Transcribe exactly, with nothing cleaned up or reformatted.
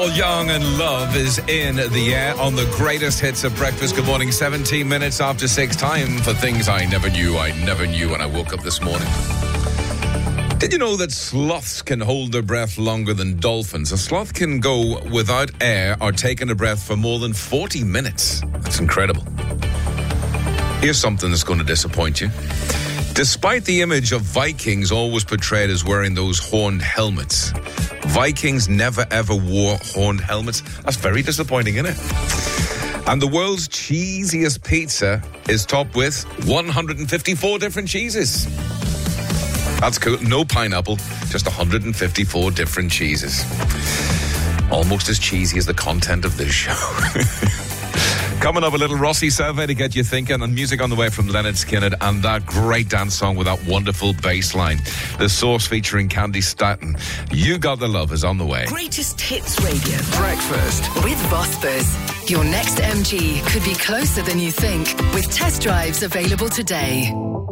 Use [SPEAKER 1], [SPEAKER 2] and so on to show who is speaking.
[SPEAKER 1] Young and Love is in the air on the greatest hits of breakfast. Good morning, seventeen minutes after six. Time for things I never knew I never knew when I woke up this morning. Did you know that sloths can hold their breath longer than dolphins? A sloth can go without air or taking a breath for more than forty minutes. That's incredible. Here's something that's going to disappoint you. Despite the image of Vikings always portrayed as wearing those horned helmets, Vikings never ever wore horned helmets. That's very disappointing, isn't it? And the world's cheesiest pizza is topped with one hundred fifty-four different cheeses. That's cool. No pineapple, just one hundred fifty-four different cheeses. Almost as cheesy as the content of this show. Coming up, a little Rossi survey to get you thinking, and music on the way from Leonard Skinner, and that great dance song with that wonderful bass line. The Source featuring Candy Staton. You Got the Love is on the way.
[SPEAKER 2] Greatest Hits Radio.
[SPEAKER 3] Breakfast
[SPEAKER 2] with Vosper. Your next M G could be closer than you think, with test drives available today.